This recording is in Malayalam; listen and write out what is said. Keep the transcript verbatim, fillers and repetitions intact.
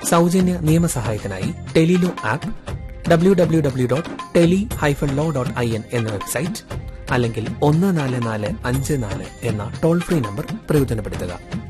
സൗജന്യ നിയമസഹായത്തിനായി Tele-Law app, W W W dot tele hyphen law dot I N എന്ന വെബ്സൈറ്റ്, അല്ലെങ്കിൽ ഒന്ന് നാല് നാല് അഞ്ച് നാല് എന്ന ടോൾ ഫ്രീ നമ്പർ പ്രയോജനപ്പെടുത്തുക.